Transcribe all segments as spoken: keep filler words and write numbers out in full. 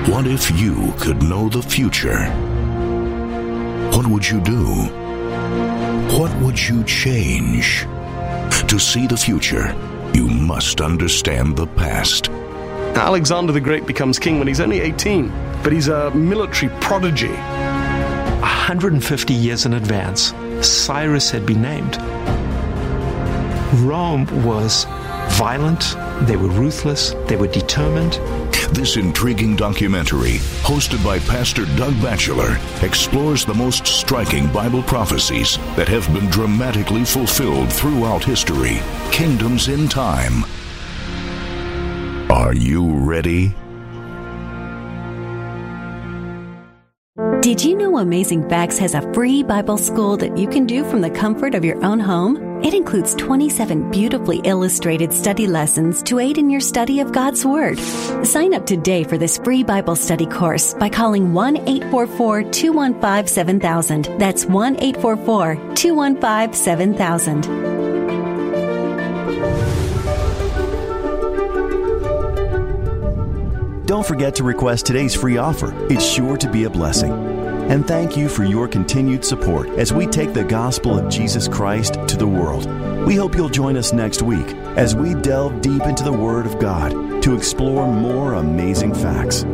What if you could know the future? What would you do? What would you change? To see the future, you must understand the past. Alexander the Great becomes king when he's only eighteen, but he's a military prodigy. one hundred fifty years in advance, Cyrus had been named. Rome was violent, they were ruthless, they were determined. This intriguing documentary, hosted by Pastor Doug Batchelor, explores the most striking Bible prophecies that have been dramatically fulfilled throughout history. Kingdoms in Time. Are you ready? Did you know Amazing Facts has a free Bible school that you can do from the comfort of your own home? It includes twenty-seven beautifully illustrated study lessons to aid in your study of God's Word. Sign up today for this free Bible study course by calling one eight four four, two one five, seven thousand. That's one eight four four, two one five, seven thousand. Don't forget to request today's free offer. It's sure to be a blessing. And thank you for your continued support as we take the gospel of Jesus Christ to the world. We hope you'll join us next week as we delve deep into the Word of God to explore more amazing facts.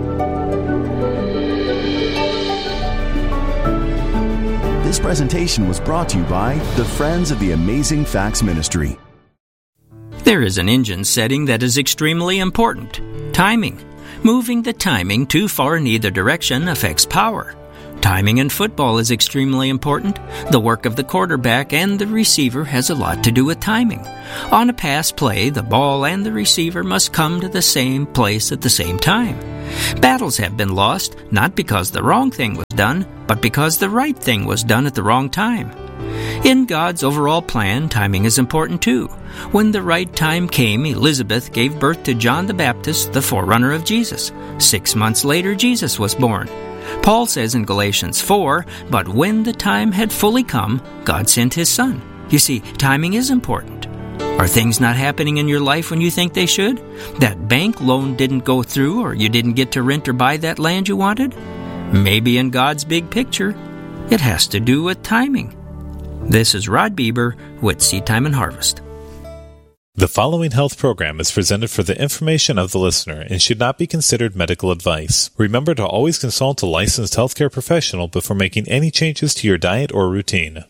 This presentation was brought to you by the Friends of the Amazing Facts Ministry. There is an engine setting that is extremely important: timing. Moving the timing too far in either direction affects power. Timing in football is extremely important. The work of the quarterback and the receiver has a lot to do with timing. On a pass play, the ball and the receiver must come to the same place at the same time. Battles have been lost, not because the wrong thing was done, but because the right thing was done at the wrong time. In God's overall plan, timing is important too. When the right time came, Elizabeth gave birth to John the Baptist, the forerunner of Jesus. Six months later, Jesus was born. Paul says in Galatians four, "But when the time had fully come, God sent His Son." You see, timing is important. Are things not happening in your life when you think they should? That bank loan didn't go through, or you didn't get to rent or buy that land you wanted? Maybe in God's big picture, it has to do with timing. This is Rod Bieber with Seed Time and Harvest. The following health program is presented for the information of the listener and should not be considered medical advice. Remember to always consult a licensed healthcare professional before making any changes to your diet or routine.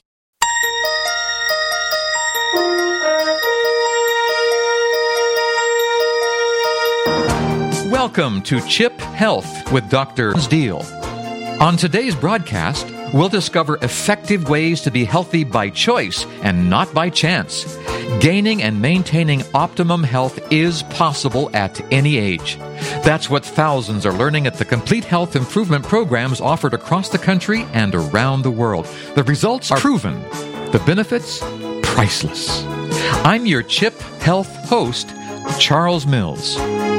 Welcome to Chip Health with Doctor Deal. On today's broadcast, we'll discover effective ways to be healthy by choice and not by chance. Gaining and maintaining optimum health is possible at any age. That's what thousands are learning at the complete health improvement programs offered across the country and around the world. The results are proven. The benefits, priceless. I'm your Chip Health host, Charles Mills.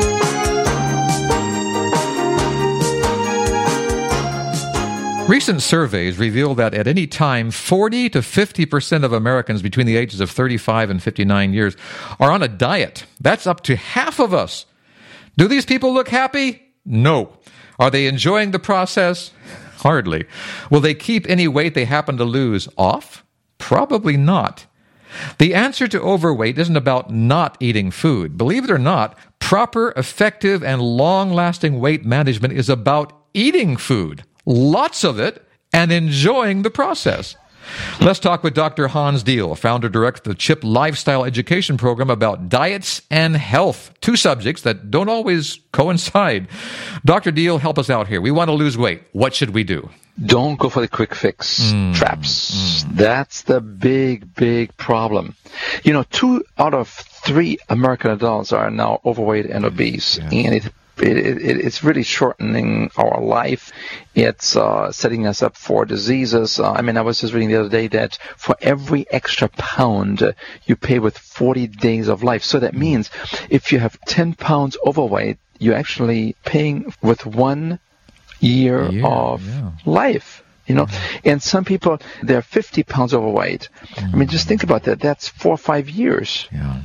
Recent surveys reveal that at any time, forty to fifty percent of Americans between the ages of thirty-five and fifty-nine years are on a diet. That's up to half of us. Do these people look happy? No. Are they enjoying the process? Hardly. Will they keep any weight they happen to lose off? Probably not. The answer to overweight isn't about not eating food. Believe it or not, proper, effective, and long-lasting weight management is about eating food. Lots of it, and enjoying the process. Let's talk with Doctor Hans Deal, founder-director of the CHIP Lifestyle Education Program, about diets and health, two subjects that don't always coincide. Doctor Deal, help us out here. We want to lose weight. What should we do? Don't go for the quick fix mm, traps. Mm. That's the big, big problem. You know, two out of three American adults are now overweight and obese, yeah. and it It, it, it's really shortening our life. It's uh, setting us up for diseases. Uh, I mean, I was just reading the other day that for every extra pound, uh, you pay with forty days of life. So that means if you have ten pounds overweight, you're actually paying with one year yeah, of yeah. life. You know, mm-hmm. and some people, they're fifty pounds overweight. Mm-hmm. I mean, just think about that. That's four or five years. Yeah.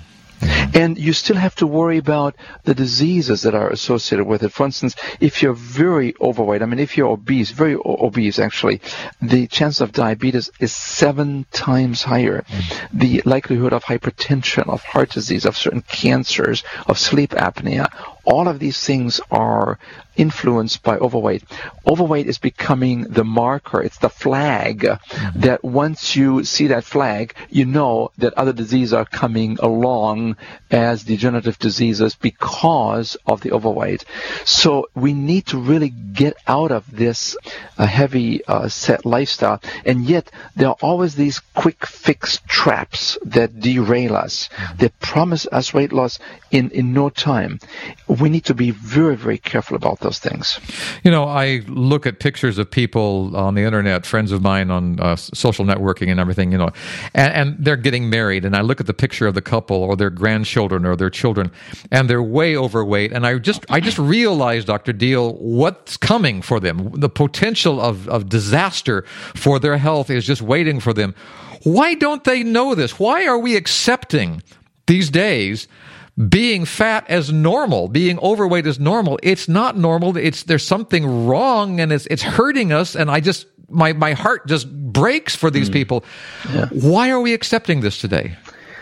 And you still have to worry about the diseases that are associated with it. For instance, if you're very overweight, I mean, if you're obese, very o- obese actually, the chance of diabetes is seven times higher. Mm-hmm. The likelihood of hypertension, of heart disease, of certain cancers, of sleep apnea, all of these things are influenced by overweight. Overweight is becoming the marker. It's the flag mm-hmm. that once you see that flag, you know that other diseases are coming along as degenerative diseases because of the overweight. So we need to really get out of this uh, heavy uh, set lifestyle. And yet there are always these quick fix traps that derail us, mm-hmm. that promise us weight loss in, in no time. We need to be very, very careful about those things. You know, I look at pictures of people on the internet, friends of mine on uh, social networking and everything, you know, and, and they're getting married, and I look at the picture of the couple or their grandchildren or their children, and they're way overweight, and I just I just realized, Doctor Deal, what's coming for them. The potential of, of disaster for their health is just waiting for them. Why don't they know this? Why are we accepting these days being fat as normal, being overweight as normal? It's not normal. It's there's something wrong, and it's it's hurting us. And I just my my heart just breaks for these mm. people. Yeah. Why are we accepting this today?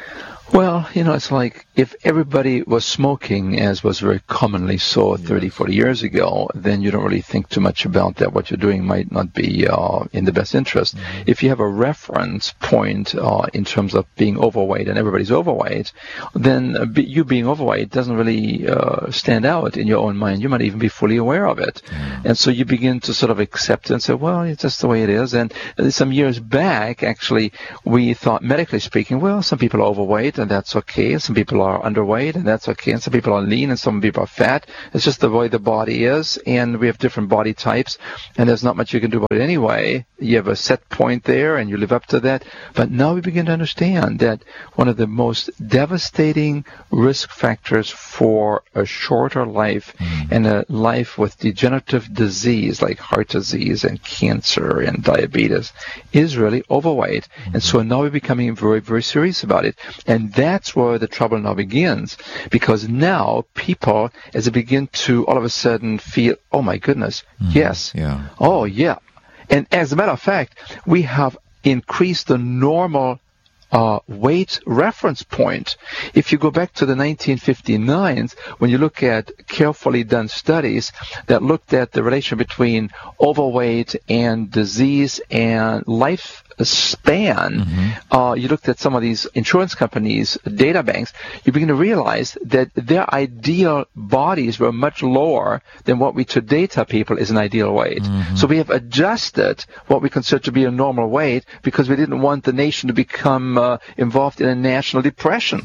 Well, you know, it's like if everybody was smoking, as was very commonly so thirty, forty years ago, then you don't really think too much about that. What you're doing might not be uh, in the best interest. Mm-hmm. If you have a reference point uh, in terms of being overweight and everybody's overweight, then uh, be, you being overweight doesn't really uh, stand out in your own mind. You might even be fully aware of it. Mm-hmm. And so you begin to sort of accept it and say, well, it's just the way it is. And uh, some years back, actually, we thought, medically speaking, well, some people are overweight, and that's okay. Some people are underweight, and that's okay. And some people are lean, and some people are fat. It's just the way the body is, and we have different body types, and there's not much you can do about it anyway. You have a set point there, and you live up to that. But now we begin to understand that one of the most devastating risk factors for a shorter life mm-hmm. and a life with degenerative disease like heart disease and cancer and diabetes is really overweight. Mm-hmm. And so now we're becoming very, very serious about it. And that's where the trouble now begins, because now people, as they begin to all of a sudden feel, oh my goodness, mm-hmm. yes, yeah. oh yeah. And as a matter of fact, we have increased the normal Uh, weight reference point. If you go back to the nineteen fifty-nines, when you look at carefully done studies that looked at the relation between overweight and disease and life span, mm-hmm. uh, you looked at some of these insurance companies' data banks, you begin to realize that their ideal bodies were much lower than what we today tell people is an ideal weight. Mm-hmm. So we have adjusted what we consider to be a normal weight because we didn't want the nation to become uh, involved in a national depression.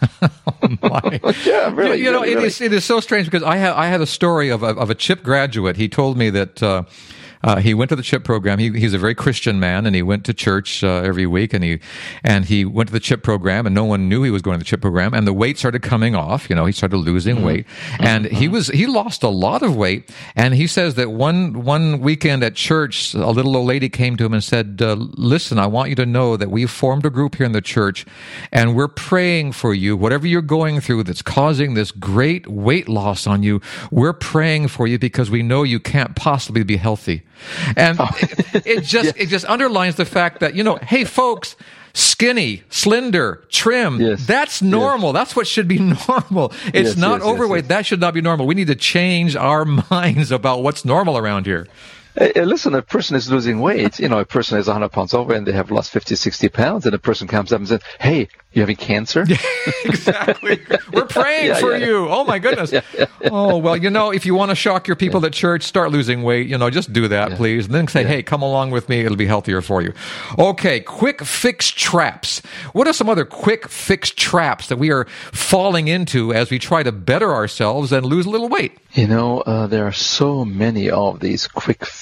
oh yeah, really. You, you know, really, it really. is it is so strange because I had I had a story of a, of a CHIP graduate. He told me that. Uh, Uh, he went to the CHIP program. He, he's a very Christian man, and he went to church uh, every week, and he and he went to the CHIP program, and no one knew he was going to the CHIP program, and the weight started coming off. You know, he started losing mm-hmm. weight, and mm-hmm. he was he lost a lot of weight. And he says that one one weekend at church, a little old lady came to him and said, uh, "Listen, I want you to know that we've formed a group here in the church, and we're praying for you. Whatever you're going through that's causing this great weight loss on you, we're praying for you because we know you can't possibly be healthy." And oh. it, it just yes. it just underlines the fact that, you know, hey folks, skinny, slender, trim, yes. that's normal. Yes. That's what should be normal. It's yes, not yes, overweight. Yes, yes. That should not be normal. We need to change our minds about what's normal around here. Hey, listen, a person is losing weight. You know, a person is one hundred pounds over and they have lost fifty, sixty pounds, and a person comes up and says, hey, you having cancer? Exactly. We're praying yeah, for yeah, you. Oh, my goodness. yeah, yeah, yeah. Oh, well, you know, if you want to shock your people yeah. at church, start losing weight. You know, just do that, yeah. please. And then say, yeah. hey, come along with me. It'll be healthier for you. Okay, quick fix traps. What are some other quick fix traps that we are falling into as we try to better ourselves and lose a little weight? You know, uh, there are so many of these quick fix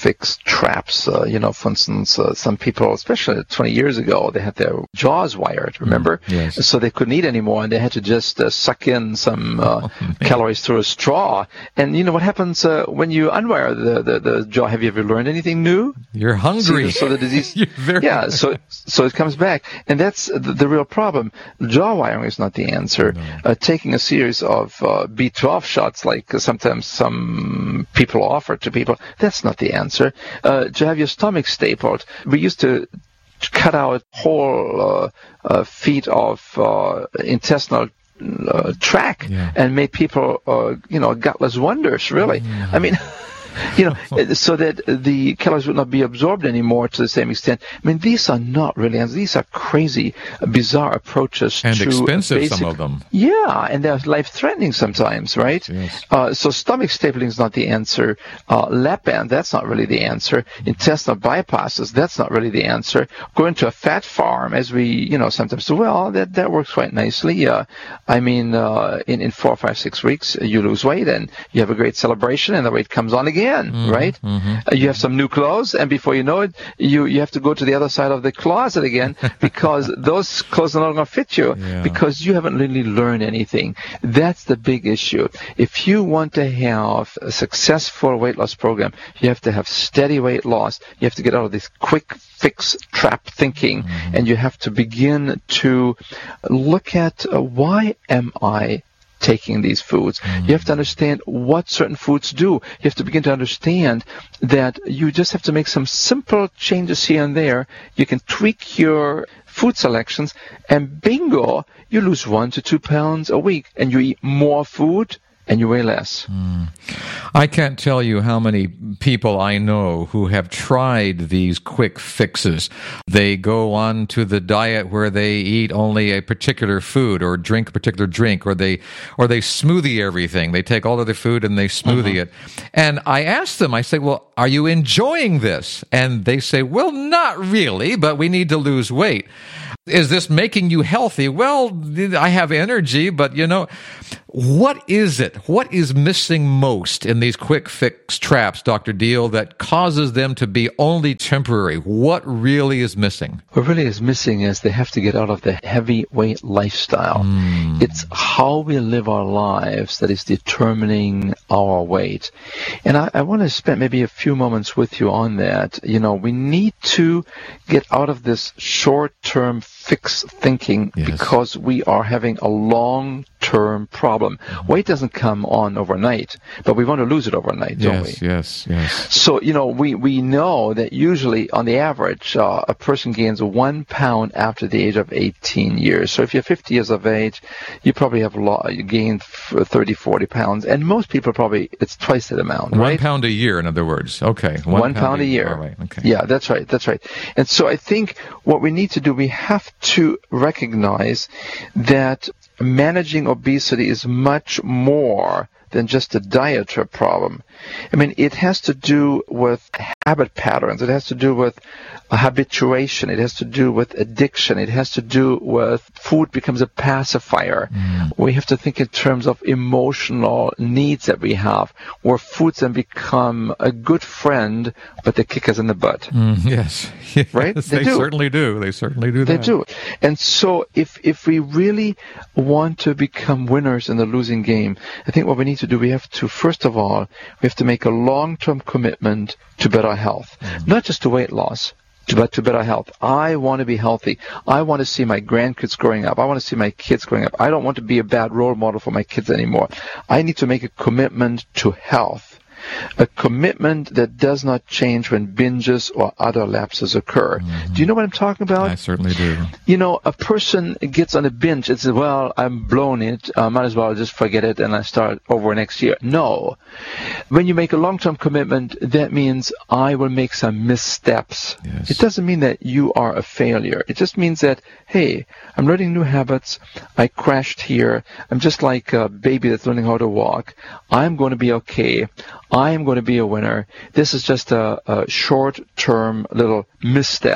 fix traps. Uh, you know, for instance, uh, some people, especially twenty years ago, they had their jaws wired, remember? Mm, yes. So they couldn't eat anymore, and they had to just uh, suck in some uh, oh, calories through a straw. And you know what happens uh, when you unwire the, the, the jaw? Have you ever learned anything new? You're hungry. So, so the disease, You're very yeah, so so it comes back. And that's the, the real problem. Jaw wiring is not the answer. No. Uh, taking a series of uh, B twelve shots, like sometimes some people offer to people, that's not the answer. Uh, to have your stomach stapled, we used to cut out whole uh, uh, feet of uh, intestinal uh, tract yeah. and made people, uh, you know, gutless wonders, really. Mm. I mean... You know, so that the calories would not be absorbed anymore to the same extent. I mean, these are not really answers. These are crazy, bizarre approaches and to expensive. Basic, some of them. Yeah, and they're life-threatening sometimes, right? Yes. Uh, so stomach stapling is not the answer. Uh, lap band, that's not really the answer. Intestinal bypasses, that's not really the answer. Going to a fat farm, as we, you know, sometimes do. Well, that that works quite nicely. Uh, I mean, uh, in in four, five, six weeks, you lose weight and you have a great celebration, and the weight comes on again. Mm-hmm, right? Mm-hmm. Uh, you have some new clothes, and before you know it, you, you have to go to the other side of the closet again because those clothes are not going to fit you yeah. because you haven't really learned anything. That's the big issue. If you want to have a successful weight loss program, you have to have steady weight loss. You have to get out of this quick fix trap thinking, mm-hmm. and you have to begin to look at uh, why am I taking these foods. Mm-hmm. You have to understand what certain foods do. You have to begin to understand that you just have to make some simple changes here and there. You can tweak your food selections, and bingo, you lose one to two pounds a week, and you eat more food, and you weigh less. Mm. I can't tell you how many people I know who have tried these quick fixes. They go on to the diet where they eat only a particular food or drink a particular drink, or they or they smoothie everything. They take all of their food and they smoothie uh-huh. it. And I ask them, I say, well, are you enjoying this? And they say, well, not really, but we need to lose weight. Is this making you healthy? Well, I have energy, but you know, what is it? What is missing most in these quick fix traps, Doctor Deal, that causes them to be only temporary? What really is missing? What really is missing is they have to get out of the heavyweight lifestyle. Mm. It's how we live our lives that is determining our weight. And I, I want to spend maybe a few moments with you on that. You know, we need to get out of this short-term fixed thinking yes. because we are having a long-term problem. Mm-hmm. Weight doesn't come on overnight, but we want to lose it overnight, don't yes, we? Yes, yes, So, you know, we, we know that usually, on the average, uh, a person gains one pound after the age of eighteen years. So if you're fifty years of age, you probably have lo- you gained thirty, forty pounds. And most people probably, it's twice that amount, One right? pound a year, in other words. Okay. One, one pound, pound a year. All right. Okay. Yeah, that's right. That's right. And so I think what we need to do, we have to recognize that managing obesity is much more than just a dietary problem. I mean, it has to do with habit patterns. It has to do with habituation. It has to do with addiction. It has to do with food becomes a pacifier. Mm. We have to think in terms of emotional needs that we have, where foods then become a good friend, but they kick us in the butt. Mm, yes. yes. Right? They, they do. certainly do. They certainly do they that. They do. And so if, if we really want to become winners in the losing game, I think what we need to do, we have to, first of all, we have to make a long-term commitment to better health, mm. not just to weight loss, but to better health. I want to be healthy. I want to see my grandkids growing up. I want to see my kids growing up. I don't want to be a bad role model for my kids anymore. I need to make a commitment to health. A commitment that does not change when binges or other lapses occur. Mm-hmm. Do you know what I'm talking about? I certainly do. You know, a person gets on a binge and says, well, I'm blown it. I might as well just forget it and I start over next year. No. When you make a long-term commitment, that means I will make some missteps. Yes. It doesn't mean that you are a failure. It just means that, hey, I'm learning new habits. I crashed here. I'm just like a baby that's learning how to walk. I'm going to be okay. I am going to be a winner. This is just a, a short-term little misstep.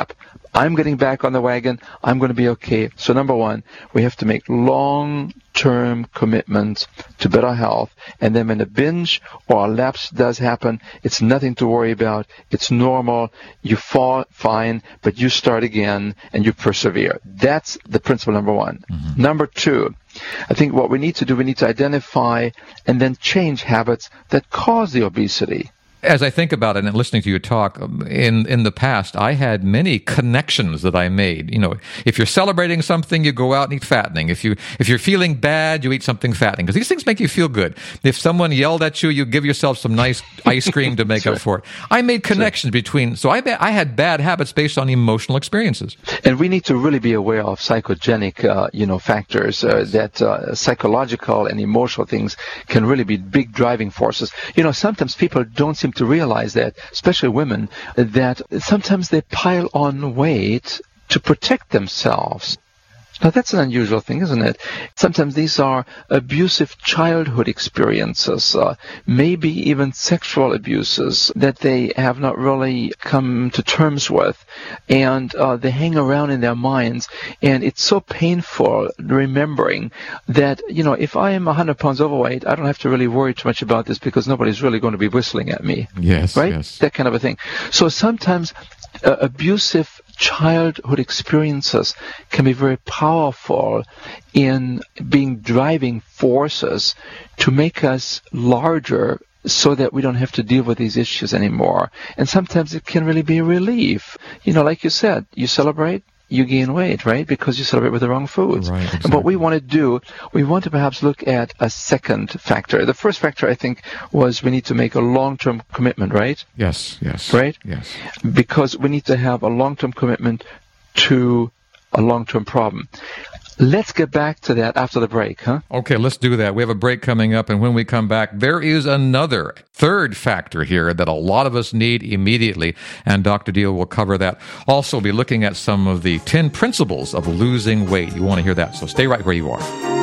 I'm getting back on the wagon. I'm going to be okay. So number one, we have to make long-term commitments to better health. And then when a binge or a lapse does happen, it's nothing to worry about. It's normal. You fall, fine, but you start again and you persevere. That's the principle number one. Mm-hmm. Number two, I think what we need to do, we need to identify and then change habits that cause the obesity. As I think about it and listening to you talk, in, in the past, I had many connections that I made. You know, if you're celebrating something, you go out and eat fattening. If, you, if you're feeling bad, you eat something fattening. Because these things make you feel good. If someone yelled at you, you give yourself some nice ice cream to make up right. for it. I made connections right. between, so I, I had bad habits based on emotional experiences. And we need to really be aware of psychogenic, uh, you know, factors uh, that uh, psychological and emotional things can really be big driving forces. You know, sometimes people don't seem to realize that, especially women, that sometimes they pile on weight to protect themselves. Now, that's an unusual thing, isn't it? Sometimes these are abusive childhood experiences, uh, maybe even sexual abuses that they have not really come to terms with, and uh, they hang around in their minds, and it's so painful remembering that, you know, if I am one hundred pounds overweight, I don't have to really worry too much about this because nobody's really going to be whistling at me. Yes, right? Yes. That kind of a thing. So sometimes uh, abusive childhood experiences can be very powerful in being driving forces to make us larger so that we don't have to deal with these issues anymore. And sometimes it can really be a relief. You know, like you said, you celebrate, you gain weight, right? Because you celebrate with the wrong foods. Right, exactly. And what we want to do, we want to perhaps look at a second factor. The first factor, I think, was we need to make a long-term commitment, right? Yes, yes. Right? Yes. Because we need to have a long-term commitment to a long-term problem. Let's get back to that after the break, huh? Okay, let's do that. We have a break coming up, and when we come back, there is another third factor here that a lot of us need immediately, and Doctor Deal will cover that. Also, we'll be looking at some of the ten principles of losing weight. You want to hear that, so stay right where you are.